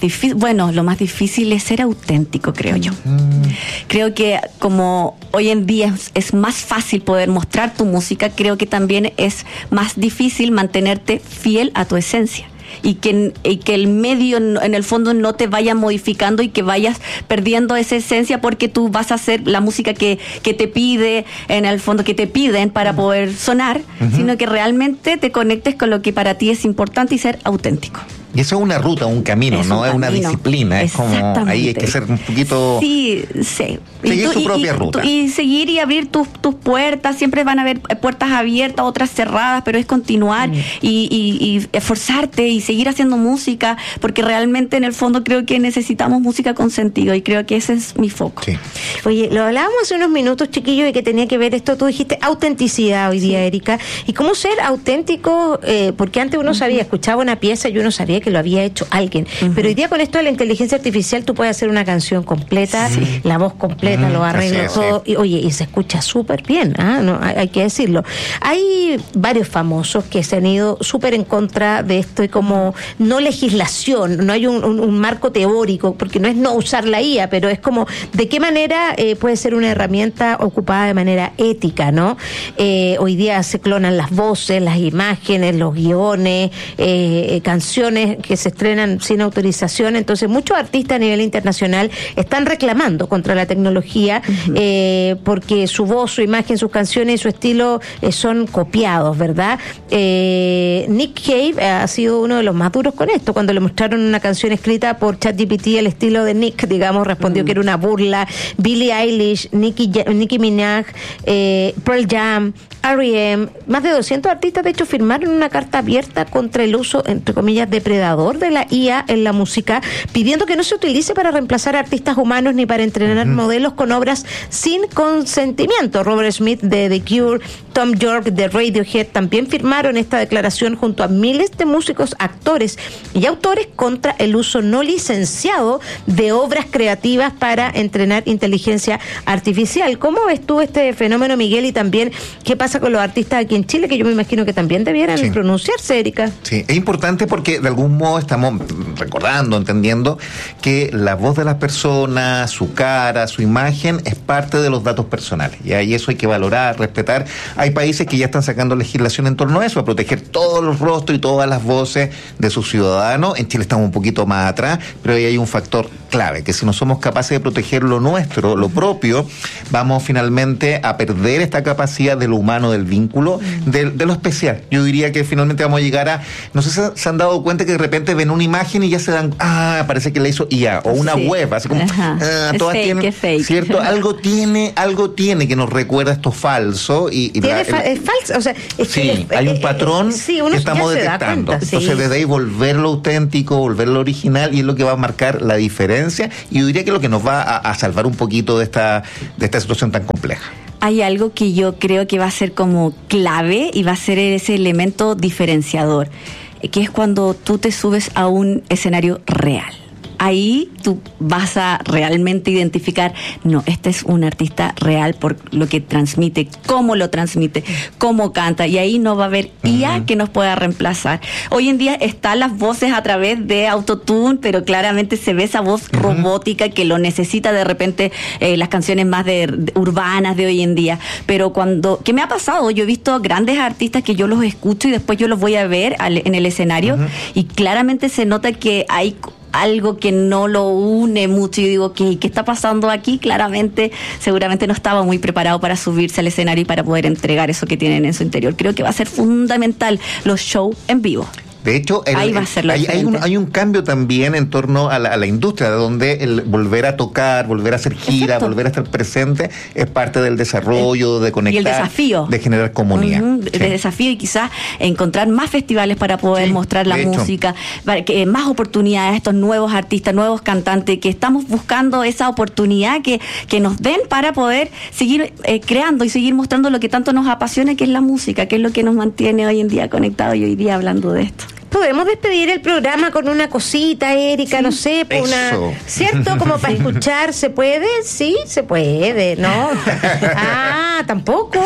Speaker 5: difícil es ser auténtico, creo yo. Creo que como hoy en día es más fácil poder mostrar tu música, creo que también es más difícil mantenerte fiel a tu esencia. Y que el medio en el fondo no te vaya modificando y que vayas perdiendo esa esencia porque tú vas a hacer la música que te pide, en el fondo que te piden para poder sonar, sino que realmente te conectes con lo que para ti es importante y ser auténtico.
Speaker 6: Y eso es una ruta, un camino, ¿no? Es una disciplina, es como ahí hay que ser un poquito...
Speaker 5: Sí.
Speaker 6: Seguir su propia ruta.
Speaker 5: Y seguir y abrir tus puertas, siempre van a haber puertas abiertas, otras cerradas, pero es continuar y esforzarte y seguir haciendo música, porque realmente en el fondo creo que necesitamos música con sentido y creo que ese es mi foco.
Speaker 4: Sí. Oye, lo hablábamos hace unos minutos, chiquillos, y que tenía que ver esto, tú dijiste autenticidad hoy día, Erika, y cómo ser auténtico, porque antes uno sabía, escuchaba una pieza y uno sabía que lo había hecho alguien, pero hoy día con esto de la inteligencia artificial tú puedes hacer una canción completa, la voz completa, los arreglos, todo, y oye, y se escucha súper bien, no, hay que decirlo. Hay varios famosos que se han ido súper en contra de esto y como no legislación, no hay un marco teórico, porque no es no usar la IA, pero es como de qué manera puede ser una herramienta ocupada de manera ética, ¿no? Hoy día se clonan las voces, las imágenes, los guiones, canciones que se estrenan sin autorización, entonces muchos artistas a nivel internacional están reclamando contra la tecnología porque su voz, su imagen, sus canciones y su estilo son copiados, ¿verdad? Nick Cave ha sido uno de los más duros con esto. Cuando le mostraron una canción escrita por ChatGPT, el estilo de Nick, digamos, respondió que era una burla. Billie Eilish, Nicki Minaj, Pearl Jam, R.E.M., más de 200 artistas de hecho firmaron una carta abierta contra el uso, entre comillas, depredador de la IA en la música, pidiendo que no se utilice para reemplazar a artistas humanos ni para entrenar modelos con obras sin consentimiento. Robert Smith de The Cure, Tom York de Radiohead también firmaron esta declaración junto a miles de músicos, actores y autores contra el uso no licenciado de obras creativas para entrenar inteligencia artificial. ¿Cómo ves tú este fenómeno, Miguel? Y también, ¿qué pasa con los artistas aquí en Chile? Que yo me imagino que también debieran pronunciarse, Erika.
Speaker 6: Sí, es importante porque de algún algún modo estamos recordando, entendiendo que la voz de las personas, su cara, su imagen es parte de los datos personales. Y ahí eso hay que valorar, respetar. Hay países que ya están sacando legislación en torno a eso, a proteger todos los rostros y todas las voces de sus ciudadanos. En Chile estamos un poquito más atrás, pero ahí hay un factor clave, que si no somos capaces de proteger lo nuestro, lo propio, vamos finalmente a perder esta capacidad de lo humano, del vínculo, de lo especial. Yo diría que finalmente vamos a llegar a, no sé si se han dado cuenta que de repente ven una imagen y ya se dan, parece que la hizo IA, o una web, así como, todas
Speaker 5: fake,
Speaker 6: tienen,
Speaker 5: es fake.
Speaker 6: ¿cierto? Algo tiene que nos recuerda esto falso. Y
Speaker 4: es falso, o sea,
Speaker 6: hay un patrón que estamos detectando. Entonces, desde ahí volverlo auténtico, volverlo original, y es lo que va a marcar la diferencia, y yo diría que es lo que nos va a salvar un poquito de esta situación tan compleja.
Speaker 5: Hay algo que yo creo que va a ser como clave y va a ser ese elemento diferenciador, que es cuando tú te subes a un escenario real. Ahí tú vas a realmente identificar, no, este es un artista real por lo que transmite, cómo lo transmite, cómo canta, y ahí no va a haber IA que nos pueda reemplazar. Hoy en día están las voces a través de autotune, pero claramente se ve esa voz robótica que lo necesita de repente las canciones más de urbanas de hoy en día. Pero ¿qué me ha pasado? Yo he visto grandes artistas que yo los escucho y después yo los voy a ver en el escenario, y claramente se nota que hay algo que no lo une mucho. Y digo, ¿qué está pasando aquí? Claramente, seguramente no estaba muy preparado para subirse al escenario y para poder entregar eso que tienen en su interior. Creo que va a ser fundamental los shows en vivo.
Speaker 6: De hecho,
Speaker 5: ahí va a ser
Speaker 6: hay un cambio también en torno a la industria, donde el volver a tocar, volver a hacer gira, volver a estar presente, es parte del desarrollo, de conectar,
Speaker 5: y el desafío,
Speaker 6: de generar comunidad.
Speaker 5: El desafío, y quizás encontrar más festivales para poder mostrar la música, para que más oportunidades a estos nuevos artistas, nuevos cantantes, que estamos buscando esa oportunidad que nos den para poder seguir creando y seguir mostrando lo que tanto nos apasiona, que es la música, que es lo que nos mantiene hoy en día conectados y hoy día hablando de esto.
Speaker 4: Podemos despedir el programa con una cosita, Erika, no sé, ¿cierto? Como para escuchar, ¿se puede? Sí, se puede, ¿no? Tampoco.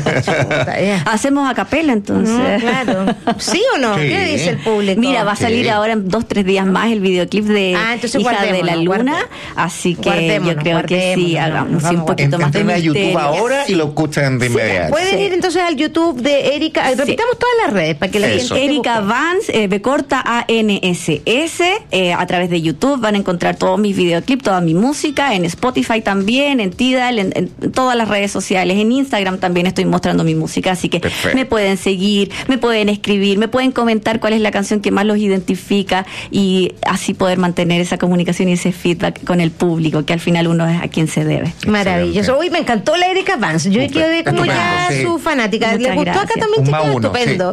Speaker 5: Hacemos a capela, entonces.
Speaker 4: Claro. ¿Sí o no? ¿Qué dice el público?
Speaker 5: Mira, va a salir ahora en 2-3 días más el videoclip de Hija de la Luna, así que yo creo que sí, hagamos un poquito más de misterio.
Speaker 6: YouTube ahora y lo escuchan de inmediato.
Speaker 4: Pueden ir entonces al YouTube de Erika, repitamos todas las redes para que la gente
Speaker 5: Erika Vance, B corta ANSS, a través de YouTube van a encontrar todos mis videoclips, toda mi música, en Spotify también, en Tidal, en todas las redes sociales, en Instagram también estoy mostrando mi música, así que me pueden seguir, me pueden escribir, me pueden comentar cuál es la canción que más los identifica, y así poder mantener esa comunicación y ese feedback con el público, que al final uno es a quien se debe.
Speaker 4: Maravilloso. Hoy me encantó la Erika Vance, yo quedé como ya su fanática. ¿Le gustó acá también, chicos? Estupendo.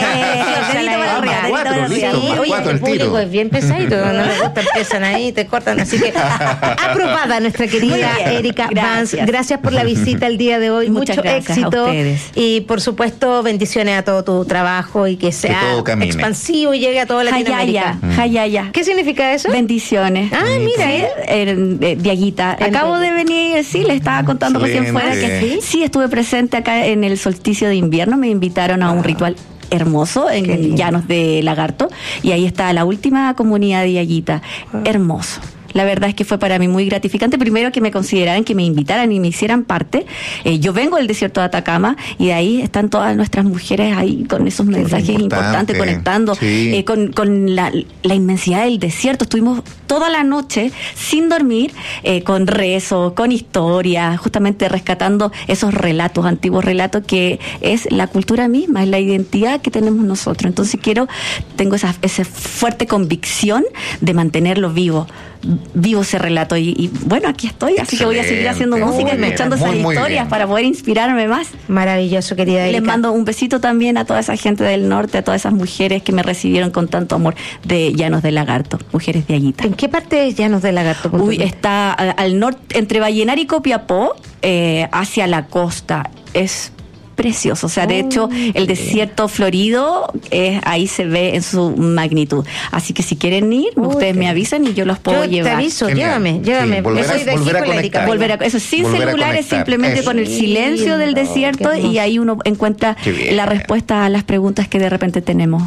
Speaker 4: El público es bien pesadito, no les gusta, empiezan ahí, te cortan, así que aprobada nuestra querida Erika Vance. Gracias por la visita el día de hoy, mucho éxito, y por supuesto bendiciones a todo tu trabajo y que sea expansivo y llegue a toda Latinoamérica.
Speaker 5: Hayaya.
Speaker 4: ¿Qué significa eso?
Speaker 5: Bendiciones.
Speaker 4: Mira,
Speaker 5: Diaguita, acabo de venir, le estaba contando recién fuera que sí estuve presente acá en el solsticio de invierno, me invitaron a un ritual hermoso en Llanos de Lagarto, y ahí está la última comunidad de Diaguita. Hermoso. La verdad es que fue para mí muy gratificante, primero que me consideraran, que me invitaran y me hicieran parte. Yo vengo del desierto de Atacama, y de ahí están todas nuestras mujeres ahí con esos mensajes importantes, conectando con la inmensidad del desierto. Estuvimos toda la noche sin dormir, con rezo, con historia, justamente rescatando esos relatos, antiguos relatos, que es la cultura misma, es la identidad que tenemos nosotros. Entonces tengo esa fuerte convicción de mantenerlo vivo ese relato, y bueno, aquí estoy, así que voy a seguir haciendo música, escuchando esas historias para poder inspirarme más.
Speaker 4: Maravilloso, querida Erika.
Speaker 5: Les mando un besito también a toda esa gente del norte, a todas esas mujeres que me recibieron con tanto amor de Llanos de Lagarto, mujeres de Aguita.
Speaker 4: ¿En qué parte es Llanos de Lagarto?
Speaker 5: Está al norte, entre Vallenar y Copiapó, hacia la costa. Es precioso, o sea, de hecho el desierto florido ahí se ve en su magnitud, así que si quieren ir, ustedes me avisan y yo los puedo llevar.
Speaker 4: Te aviso, llévame.
Speaker 5: Volver a eso sin celulares, simplemente con el silencio del desierto, y ahí uno encuentra la respuesta a las preguntas que de repente tenemos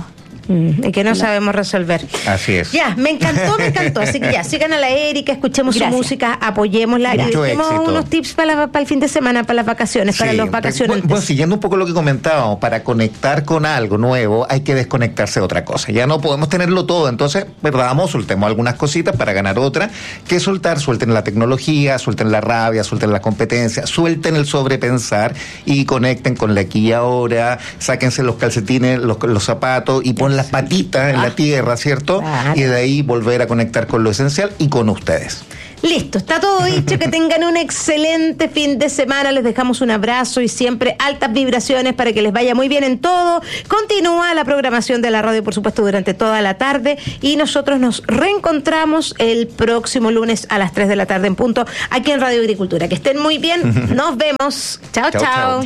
Speaker 4: Y que no sabemos resolver.
Speaker 6: Así es.
Speaker 4: Ya, me encantó. Así que ya, sigan a la Erika, escuchemos su música, apoyémosla. Y dejemos unos tips para el fin de semana, para las vacaciones, para los vacaciones.
Speaker 6: Bueno, siguiendo un poco lo que comentábamos, para conectar con algo nuevo hay que desconectarse de otra cosa. Ya no podemos tenerlo todo, entonces, soltemos algunas cositas para ganar otra. ¿Qué soltar? Suelten la tecnología, suelten la rabia, suelten la competencia, suelten el sobrepensar y conecten con la aquí y ahora, sáquense los calcetines, los zapatos y pon las patitas en la tierra, ¿cierto? Claro. Y de ahí volver a conectar con lo esencial y con ustedes.
Speaker 4: Listo, está todo dicho, que tengan un excelente fin de semana, les dejamos un abrazo y siempre altas vibraciones para que les vaya muy bien en todo. Continúa la programación de la radio, por supuesto, durante toda la tarde y nosotros nos reencontramos el próximo lunes a las 3 de la tarde en punto aquí en Radio Agricultura. Que estén muy bien, nos vemos. Chao.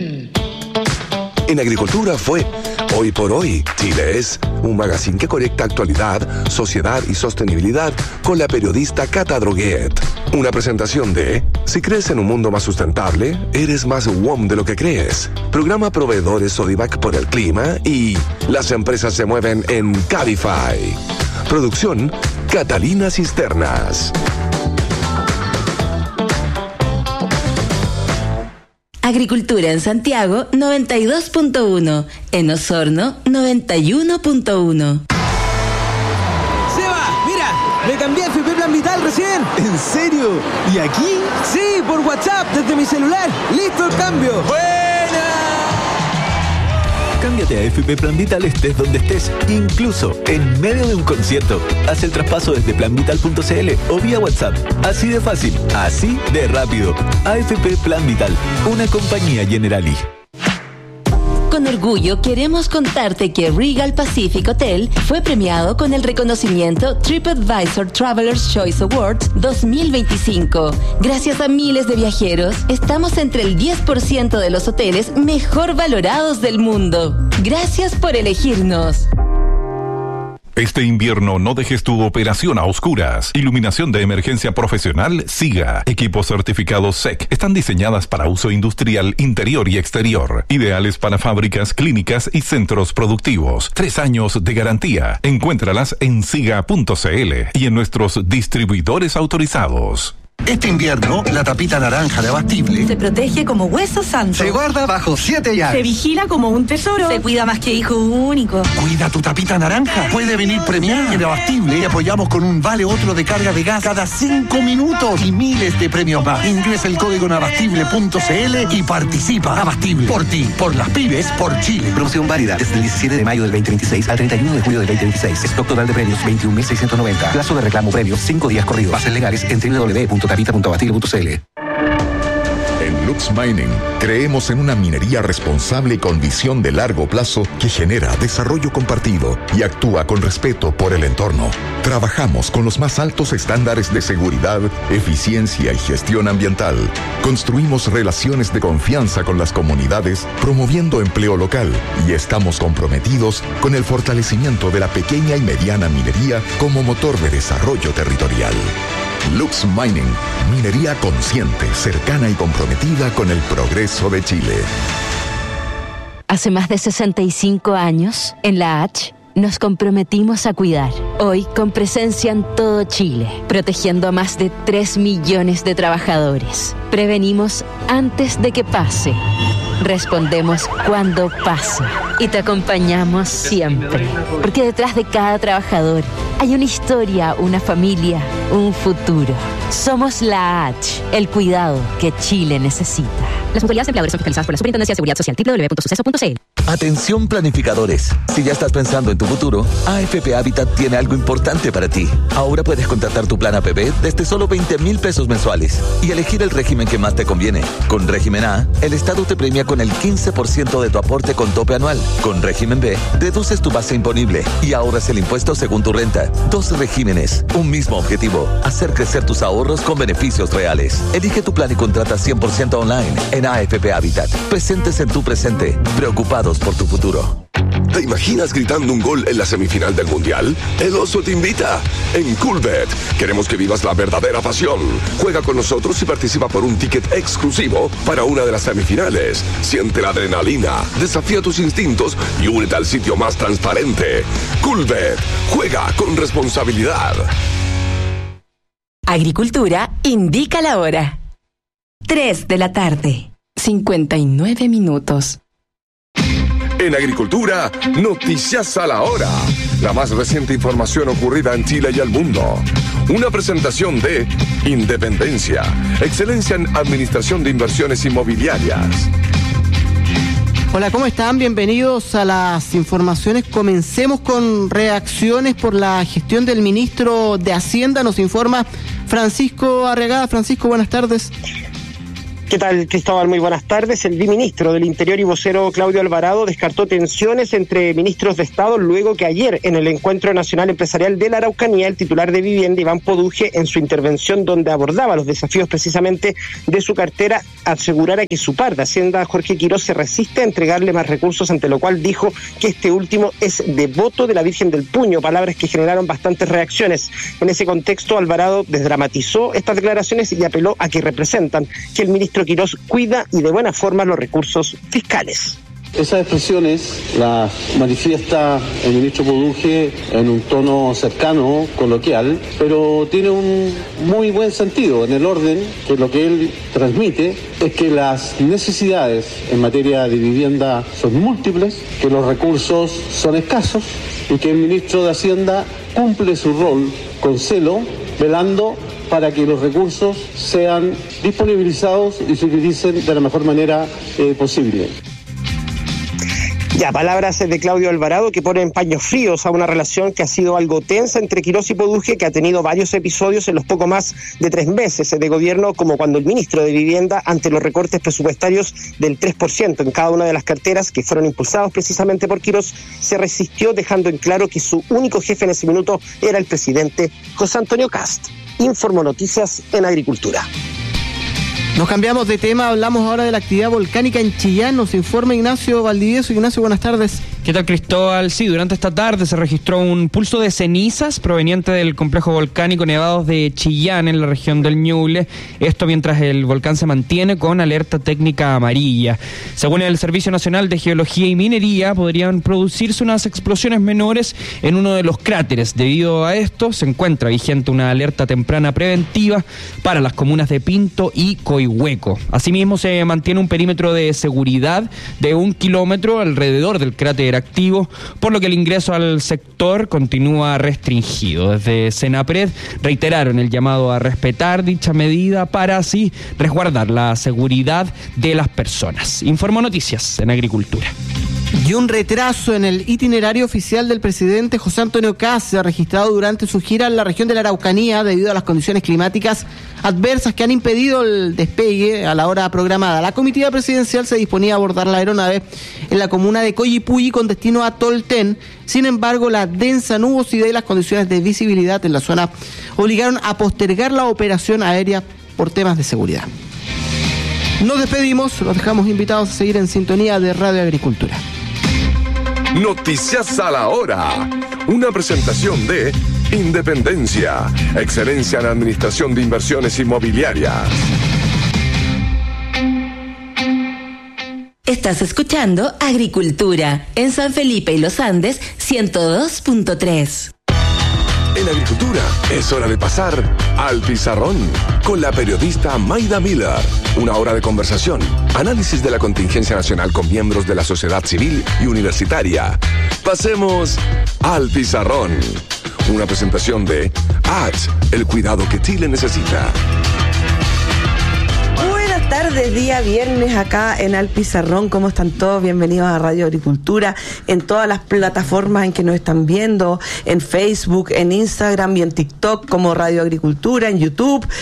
Speaker 1: En Agricultura fue Hoy por Hoy. Chile es un magazine que conecta actualidad, sociedad y sostenibilidad con la periodista Cata Droguet. Una presentación de Si crees en un mundo más sustentable, eres más WOM de lo que crees. Programa Proveedores Sodivac por el clima y las empresas se mueven en Cabify. Producción Catalina Cisternas.
Speaker 2: Agricultura en Santiago 92.1, en Osorno 91.1.
Speaker 11: Seba, mira, me cambié a FP Plan Vital recién.
Speaker 3: ¿En serio? ¿Y aquí?
Speaker 11: Sí, por WhatsApp, desde mi celular. ¡Listo el cambio! ¡Buena!
Speaker 3: Cámbiate a FP Plan Vital estés donde estés, incluso en medio de un concierto. Haz el traspaso desde planvital.cl o vía WhatsApp. Así de fácil, así de rápido. AFP Plan Vital, una compañía Generali.
Speaker 2: Con orgullo queremos contarte que Regal Pacific Hotel fue premiado con el reconocimiento TripAdvisor Traveler's Choice Awards 2025. Gracias a miles de viajeros, estamos entre el 10% de los hoteles mejor valorados del mundo. Gracias por elegirnos.
Speaker 12: Este invierno no dejes tu operación a oscuras. Iluminación de emergencia profesional SIGA. Equipos certificados SEC. Están diseñadas para uso industrial interior y exterior. Ideales para fábricas, clínicas y centros productivos. 3 años de garantía. Encuéntralas en siga.cl y en nuestros distribuidores autorizados.
Speaker 13: Este invierno, la tapita naranja de Abastible
Speaker 14: se protege como hueso santo.
Speaker 13: Se guarda bajo 7 llaves.
Speaker 14: Se vigila como un tesoro. Se cuida más que hijo único.
Speaker 13: Cuida tu tapita naranja. Puede venir premiada. En Abastible te apoyamos con un vale otro de carga de gas cada 5 minutos y miles de premios más. Ingresa el código en abastible.cl y participa. Abastible. Por ti, por las pymes, por Chile.
Speaker 15: Promoción válida desde el 17 de mayo del 2026 al 31 de julio del 2026. Stock total de premios 21.690. Plazo de reclamo premios 5 días corridos. Bases legales en www.tapita.abastible.cl.
Speaker 16: En Lux Mining creemos en una minería responsable y con visión de largo plazo que genera desarrollo compartido y actúa con respeto por el entorno. Trabajamos con los más altos estándares de seguridad, eficiencia y gestión ambiental. Construimos relaciones de confianza con las comunidades, promoviendo empleo local, y estamos comprometidos con el fortalecimiento de la pequeña y mediana minería como motor de desarrollo territorial. Lux Mining, minería consciente, cercana y comprometida con el progreso de Chile.
Speaker 17: Hace más de 65 años, en la H, nos comprometimos a cuidar. Hoy, con presencia en todo Chile, protegiendo a más de 3 millones de trabajadores. Prevenimos antes de que pase. Respondemos cuando pasa. Y te acompañamos siempre. Porque detrás de cada trabajador hay una historia, una familia, un futuro. Somos la H, el cuidado que Chile necesita. Las mutualidades de empleadores son fiscalizadas por la Superintendencia de Seguridad Social, www.suceso.cl.
Speaker 18: Atención planificadores. Si ya estás pensando en tu futuro, AFP Habitat tiene algo importante para ti. Ahora puedes contratar tu plan APB desde solo 20,000 pesos mensuales y elegir el régimen que más te conviene. Con régimen A, el Estado te premia con el 15% de tu aporte con tope anual. Con régimen B, deduces tu base imponible y ahorras el impuesto según tu renta. 2 regímenes, un mismo objetivo: hacer crecer tus ahorros con beneficios reales. Elige tu plan y contrata 100% online en AFP Habitat. Presentes en tu presente, preocupados por tu futuro.
Speaker 1: ¿Te imaginas gritando un gol en la semifinal del Mundial? El Oso te invita. En Coolbet queremos que vivas la verdadera pasión. Juega con nosotros y participa por un ticket exclusivo para una de las semifinales. Siente la adrenalina, desafía tus instintos y únete al sitio más transparente. Coolbet. Juega con responsabilidad.
Speaker 2: Agricultura indica la hora. 3 de la tarde, 59 minutos.
Speaker 1: En Agricultura, noticias a la hora. La más reciente información ocurrida en Chile y el mundo. Una presentación de Independencia, excelencia en administración de inversiones inmobiliarias.
Speaker 19: Hola, ¿cómo están? Bienvenidos a las informaciones. Comencemos con reacciones por la gestión del ministro de Hacienda. Nos informa Francisco Arregada. Francisco, buenas tardes.
Speaker 20: ¿Qué tal, Cristóbal? Muy buenas tardes. El viceministro del Interior y vocero Claudio Alvarado descartó tensiones entre ministros de Estado luego que ayer en el Encuentro Nacional Empresarial de la Araucanía el titular de Vivienda, Iván Poduje, en su intervención donde abordaba los desafíos precisamente de su cartera, asegurara que su par de Hacienda, Jorge Quirós, se resiste a entregarle más recursos, ante lo cual dijo que este último es devoto de la Virgen del Puño, palabras que generaron bastantes reacciones. En ese contexto, Alvarado desdramatizó estas declaraciones y apeló a que representan que el ministro Quirós cuida y de buena forma los recursos fiscales.
Speaker 21: Esas expresiones las manifiesta el ministro Poduje en un tono cercano, coloquial, pero tiene un muy buen sentido en el orden que lo que él transmite es que las necesidades en materia de vivienda son múltiples, que los recursos son escasos y que el ministro de Hacienda cumple su rol con celo, velando para que los recursos sean disponibilizados y se utilicen de la mejor manera posible.
Speaker 20: Ya, palabras de Claudio Alvarado que ponen paños fríos a una relación que ha sido algo tensa entre Quirós y Poduje, que ha tenido varios episodios en los poco más de 3 meses de gobierno, como cuando el ministro de Vivienda, ante los recortes presupuestarios del 3% en cada una de las carteras que fueron impulsados precisamente por Quirós, se resistió, dejando en claro que su único jefe en ese minuto era el presidente José Antonio Kast. Informó Noticias en Agricultura.
Speaker 19: Nos cambiamos de tema, hablamos ahora de la actividad volcánica en Chillán. Nos informa Ignacio Valdivieso. Ignacio, buenas tardes.
Speaker 22: ¿Qué tal, Cristóbal? Sí, durante esta tarde se registró un pulso de cenizas proveniente del complejo volcánico Nevados de Chillán, en la región del Ñuble. Esto mientras el volcán se mantiene con alerta técnica amarilla. Según el Servicio Nacional de Geología y Minería, podrían producirse unas explosiones menores en uno de los cráteres. Debido a esto, se encuentra vigente una alerta temprana preventiva para las comunas de Pinto y Coihueco. Asimismo, se mantiene un perímetro de seguridad de 1 kilómetro alrededor del cráter activo, por lo que el ingreso al sector continúa restringido. Desde Senapred reiteraron el llamado a respetar dicha medida para así resguardar la seguridad de las personas. Informó Noticias en Agricultura.
Speaker 19: Y un retraso en el itinerario oficial del presidente José Antonio Kast se ha registrado durante su gira en la región de la Araucanía debido a las condiciones climáticas adversas que han impedido el despegue a la hora programada. La comitiva presidencial se disponía a abordar la aeronave en la comuna de Coyipulli con destino a Tolten. Sin embargo, la densa nubosidad y las condiciones de visibilidad en la zona obligaron a postergar la operación aérea por temas de seguridad. Nos despedimos, los dejamos invitados a seguir en sintonía de Radio Agricultura.
Speaker 1: Noticias a la hora. Una presentación de Independencia, excelencia en administración de inversiones inmobiliarias.
Speaker 2: Estás escuchando Agricultura en San Felipe y Los Andes 102.3.
Speaker 1: En Agricultura es hora de pasar al pizarrón con la periodista Maida Miller. Una hora de conversación, análisis de la contingencia nacional con miembros de la sociedad civil y universitaria. Pasemos al pizarrón. Una presentación de ATS, el cuidado que Chile necesita.
Speaker 23: Buenas tardes, día viernes acá en Al Pizarrón. ¿Cómo están todos? Bienvenidos a Radio Agricultura en todas las plataformas en que nos están viendo, en Facebook, en Instagram y en TikTok como Radio Agricultura, en YouTube.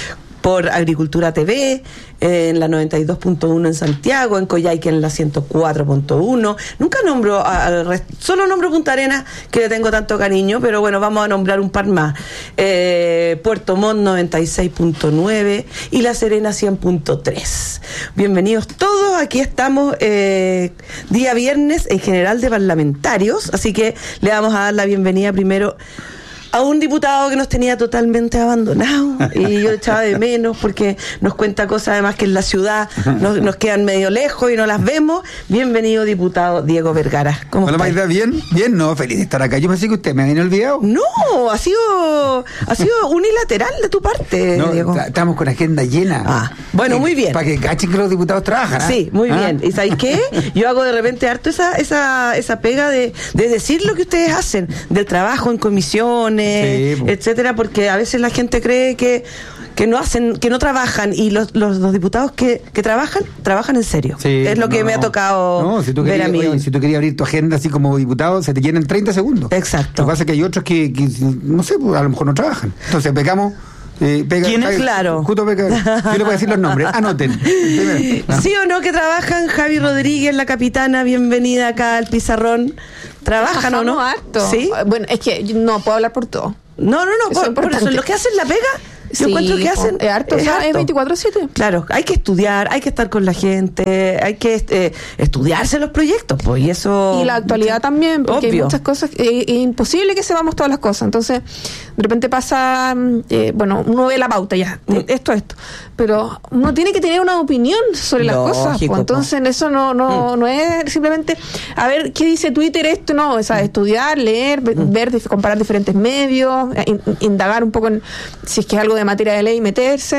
Speaker 23: por Agricultura TV, en la 92.1 en Santiago, en Coyhaique en la 104.1. Nunca nombro al resto, solo nombro Punta Arenas, que le tengo tanto cariño, pero bueno, vamos a nombrar un par más. Puerto Montt 96.9 y La Serena 100.3. Bienvenidos todos, aquí estamos día viernes en general de parlamentarios, así que le vamos a dar la bienvenida primero a un diputado que nos tenía totalmente abandonado y yo echaba de menos porque nos cuenta cosas además que en la ciudad nos quedan medio lejos y no las vemos. Bienvenido, diputado Diego Vergara. ¿Cómo
Speaker 7: Hola,
Speaker 23: está?
Speaker 7: Magda, ¿bien? Bien, no, feliz de estar acá. Yo pensé que usted me había olvidado.
Speaker 23: No, ha sido unilateral de tu parte,
Speaker 7: No,
Speaker 23: Diego.
Speaker 7: estamos con agenda llena.
Speaker 23: Bueno, muy bien.
Speaker 7: Para que cachen que los diputados trabajan. ¿Ah?
Speaker 23: Sí, muy bien. ¿Y sabéis qué? Yo hago de repente harto esa pega de decir lo que ustedes hacen, del trabajo en comisiones, etcétera, porque a veces la gente cree que no hacen, que no trabajan, y los diputados que trabajan en serio.
Speaker 7: Sí,
Speaker 23: es lo que me ha tocado ver a mí.
Speaker 7: Si tú querías abrir tu agenda así como diputado, se te llena en 30 segundos.
Speaker 23: Exacto.
Speaker 7: Lo que pasa es que hay otros que no sé, pues, a lo mejor no trabajan. Entonces pegamos.
Speaker 23: ¿Quién es? Claro.
Speaker 7: Yo le voy a decir los nombres. Anoten. Primero.
Speaker 23: ¿Sí o no que trabajan? Javi Rodríguez, la capitana, bienvenida acá al Pizarrón. ¿Trabajan o no?
Speaker 8: Harto.
Speaker 23: ¿Sí?
Speaker 8: Bueno, es que yo no puedo hablar por todo.
Speaker 23: No, por eso, los que hacen la pega, yo encuentro que hacen
Speaker 8: es harto, es 24/7.
Speaker 23: Claro, hay que estudiar, hay que estar con la gente, hay que estudiarse los proyectos, pues, y eso...
Speaker 8: Y la actualidad también, porque hay muchas cosas, es imposible que sepamos todas las cosas. Entonces, de repente pasa, uno ve la pauta ya, esto, pero uno tiene que tener una opinión sobre las cosas, pues. Entonces eso no es simplemente a ver qué dice Twitter, esto no, es estudiar, leer, ver, comparar diferentes medios, indagar un poco en si es que es algo de materia de ley, meterse.